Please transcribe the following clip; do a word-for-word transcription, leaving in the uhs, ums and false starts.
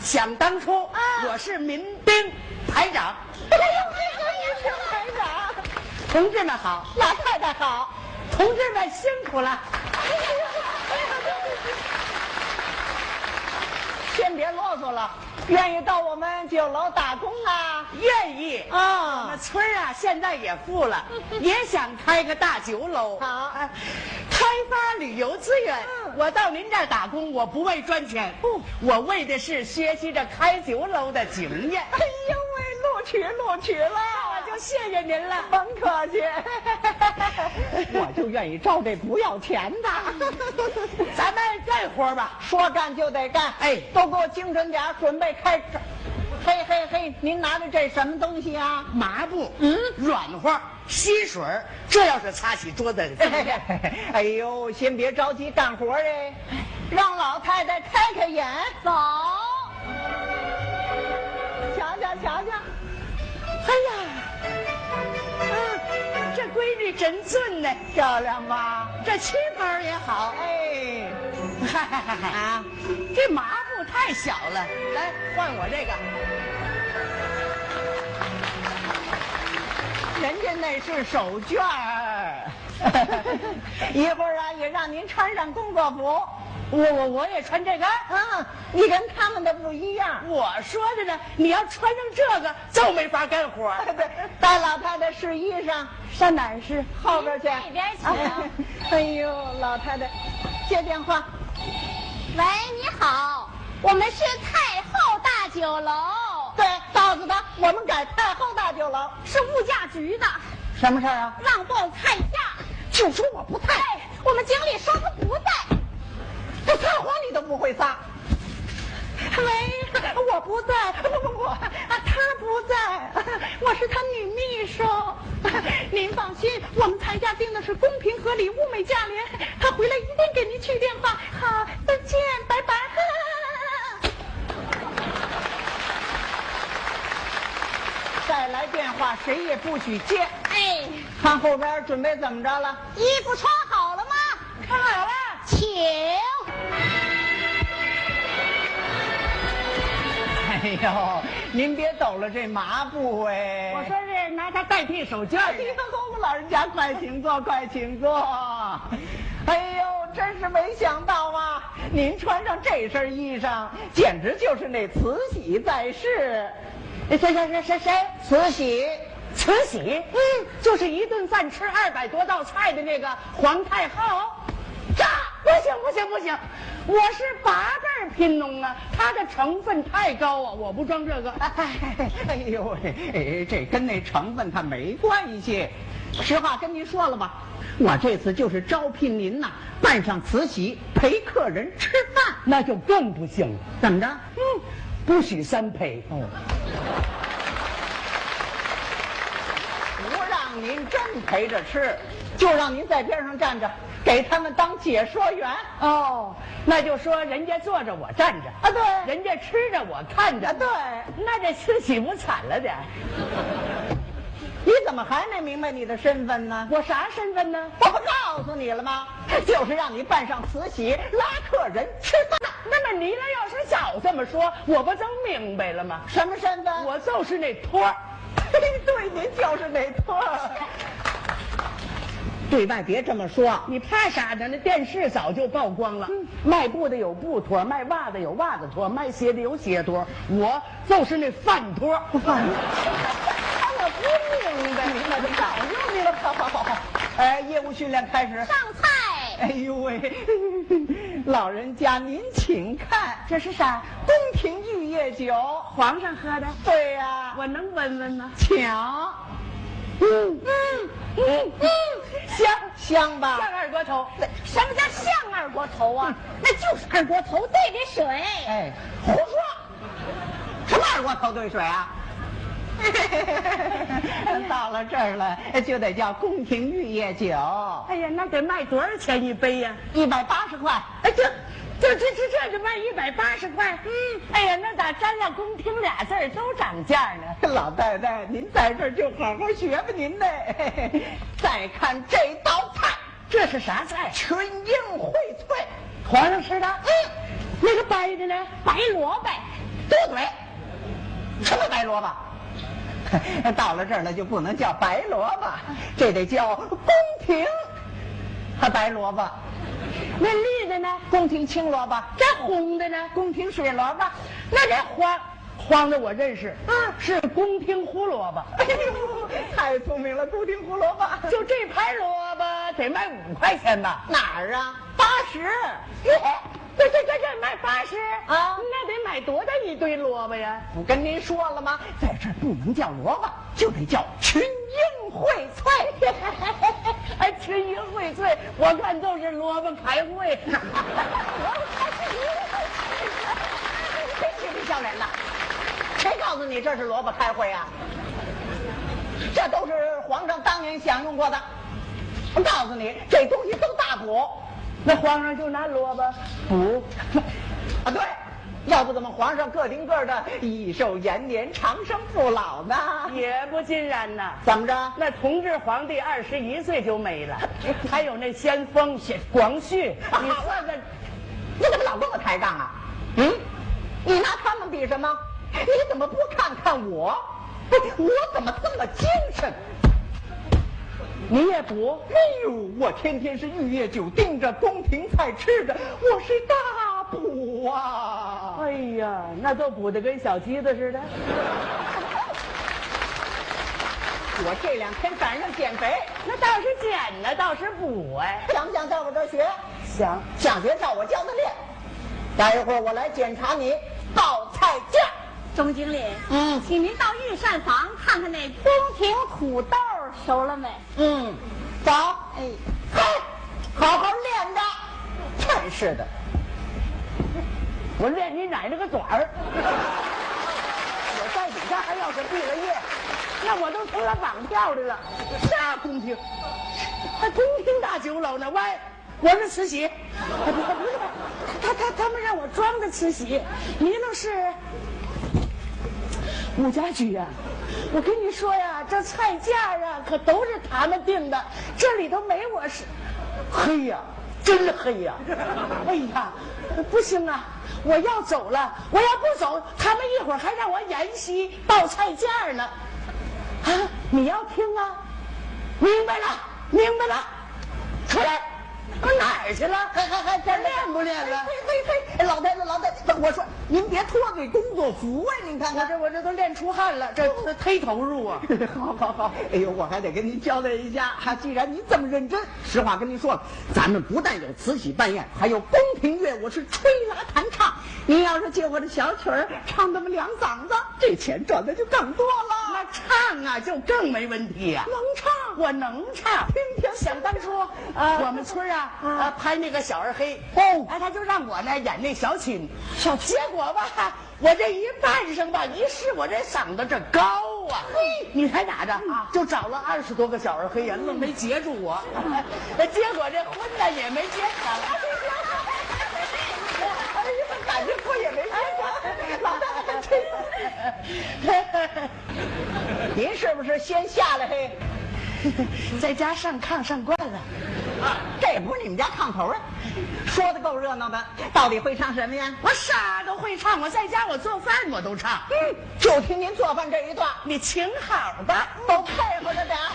想当初，啊、我是民兵排长。 哎呦，民兵排长， 同志们好， 老太太好， 同志们辛苦了。 先别啰嗦了，愿意到我们酒楼打工啊？ 愿意啊！ 我们村啊，现在也富了，也想开个大酒楼。 好， 啊、开发旅游资源。嗯、我到您这儿打工，我不为赚钱，不，我为的是学习着开酒楼的经验。 哎呦喂，录取录取了， 我就谢谢您了， 甭客气。我就愿意招这不要钱的。 咱们干活吧， 说干就得干。 哎， 都给我精神点，准备开始。嘿嘿嘿，您拿的这什么东西啊？ 麻布，嗯，软和，吸水，这要是擦起桌子。 哎呦，先别着急干活哎，让老太太开开眼。 走， 瞧瞧瞧瞧， 哎呀，啊，这闺女真俊呢， 漂亮吧？ 这旗袍也好。 哎， 嗨嗨嗨嗨啊，这麻布太小了，来换我这个。 人家那是手绢儿，一会儿啊也让您穿上工作服。 我我我也穿这个， 嗯，你跟他们的不一样。 我说的呢，你要穿上这个就没法干活。 对，带老太太试衣裳， 上哪儿试？ 后边去。 那边请。 哎呦，老太太，接电话。 喂，你好，我们是太后大酒楼。 对，告诉他我们改太后大酒楼， 是物价局的。 什么事儿啊？ 让报菜价， 就说我不在， 我们经理说他不在。 这撒谎你都不会撒。喂，我不在，不不不，啊，他不在，我是他女秘书。您放心，我们菜价定的是公平合理、物美价廉，他回来一定给您去电话。好，再见，拜拜。再来电话谁也不许接。 哎， 看后边准备怎么着了？ 衣服穿好了吗？ 穿好了， 请。 哎呦，您别抖了这麻布哎！ 我说是拿它代替手绢。 哎呦，老人家快请坐，快请坐。哎呦，真是没想到啊！您穿上这身衣裳，简直就是那慈禧在世。 谁谁谁谁谁？ 慈禧， 慈禧，嗯，就是一顿饭吃二百多道菜的那个皇太后。这不行不行不行，我是八辈贫农啊，它的成分太高啊，我不装这个。 哎哎呦喂，这跟那成分它没关系。实话跟您说了吧，我这次就是招聘您呐、啊，扮上慈禧陪客人吃饭， 那就更不行了。 怎么着？ 嗯，不许三陪。 哦，不让您真陪着吃，就让您在边上站着，给他们当解说员。 哦，那就说人家坐着我站着啊，对， 人家吃着我看着， 啊，对， 那这慈禧不惨了点？ 你怎么还没明白你的身份呢？ 我啥身份呢？ 我不告诉你了吗？就是让你扮上慈禧拉客人吃饭。 那么你呢？要是早这么说，我不就明白了吗？ 什么身份？ 我就是那托儿。 对，您就是那托儿。对外别这么说， 你怕啥呢？那电视早就曝光了。嗯、卖布的有布托，卖袜子有袜子托，卖鞋的有鞋托，我就是那饭托。 饭托。我不明白，明白就早就明白。好好好好，哎，业务训练开始。 上菜。 哎呦喂，老人家您请看， 这是啥？ 宫廷玉液酒， 皇上喝的。 对呀、啊， 我能闻闻吗？ 抢。 嗯嗯嗯嗯，香香吧？ 像二锅头。 什么叫像二锅头啊？那就是二锅头兑的水。 哎，胡说！什么二锅头兑水啊？到了这儿了，就得叫宫廷玉液酒。 哎呀，那得卖多少钱一杯呀？ 一百八十块。 哎，这这这这这就卖一百八十块。嗯，哎呀，那咋沾上宫廷俩字儿都涨价呢？ 老太太，您在这儿就好好学吧您呢。再看这道菜， 这是啥菜？ 群英荟萃， 皇上吃的。嗯，那个白的呢？ 白萝卜。 多对，什么白萝卜？到了这儿了就不能叫白萝卜，这得叫宫廷白萝卜。 那绿的呢？ 宫廷青萝卜。 这红的呢？ 宫廷水萝卜。 那这黄黄的我认识，嗯，是宫廷胡萝卜。 哎呦，太聪明了，宫廷胡萝卜。 就这盘萝卜得卖五块钱吧？ 哪儿啊？八十。 这这这这卖八十啊？ 那得买多大一堆萝卜呀？ 不跟您说了吗？在这儿不能叫萝卜，就得叫群英荟萃。 还群英荟萃，我看都是萝卜开会。 谁嬉皮笑脸的？谁告诉你这是萝卜开会啊？这都是皇上当年享用过的。我告诉你，这东西都大补。 那皇上就拿萝卜补啊？对，要不怎么皇上个顶个的益寿延年、长生不老呢？ 也不尽然呐。 怎么着？ 那同治皇帝二十一岁就没了，还有那先锋广旭，你算算， 你怎么老跟我抬杠啊？嗯，你拿他们比什么？你怎么不看看我？我怎么这么精神？ 你也补？ 哎呦，我天天是玉液酒盯着，宫廷菜吃着，我是大补啊！ 哎呀，那都补得跟小鸡子似的。 我这两天赶上减肥， 那倒是减呢，倒是补哎。 想不想在我这儿学？ 想， 想学照我教的练。待一会儿我来检查你报菜价。 钟经理， 嗯， 请您到御膳房看看那宫廷土豆熟了没？ 嗯，走。 哎， 嘿，好好练着。真是的， 我练你奶奶个爪儿！我在底下还要是毕了业，那我都成了绑票的了。那宫廷，还宫廷大酒楼呢？喂，我是慈禧。哎，不是不是，他他他们让我装的慈禧，你那是。武家驹呀、啊，我跟你说呀，这菜价啊可都是他们定的，这里头没我是。黑呀，真黑呀！哎呀，不行啊，我要走了，我要不走，他们一会儿还让我演戏报菜价呢。啊，你要听啊？明白了，明白了，出来。我哪儿去了？还还还这练不练了？ 嘿嘿嘿，老太太，老太太，我说您别脱这工作服啊！您看看， 我这我这都练出汗了，这这忒投入啊！ 好好好，哎呦，我还得跟您交代一下，哈，既然您这么认真，实话跟您说了，咱们不但有慈禧扮演，还有宫廷乐，我是吹拉弹唱。您要是借我的小曲儿唱那么两嗓子，这钱赚的就更多了。 那唱啊，就更没问题呀、啊， 能唱， 我能唱。 听听， 想当初，呃，我们村啊。啊，拍那个小二黑哦，哎，他就让我呢演那小青，小结果吧，我这一扮上吧，一试我这嗓子这高啊，嘿，你猜咋着啊？就找了二十多个小二黑呀，愣没截住我，结果这婚呢也没结成。 哎呀，感觉我也没结成，老大还吹。您是不是先下来嘿？ 在家上炕上惯了， 这不是你们家炕头啊？说的够热闹的，到底会唱什么呀？ 我啥都会唱，我在家我做饭我都唱。 嗯，就听您做饭这一段， 你请好吧， 都配合着点儿。